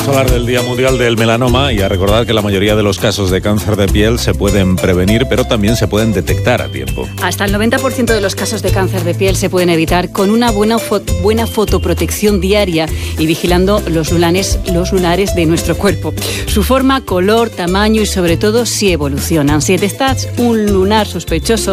hablar del Día Mundial del Melanoma y a recordar que la mayoría de los casos de cáncer de piel se pueden prevenir, pero también se pueden detectar a tiempo. Hasta el 90% de los casos de cáncer de piel se pueden evitar con una buena fotoprotección diaria y vigilando los lunares de nuestro cuerpo. Su forma, color, tamaño y sobre todo si evolucionan. Si detectas un lunar sospechoso,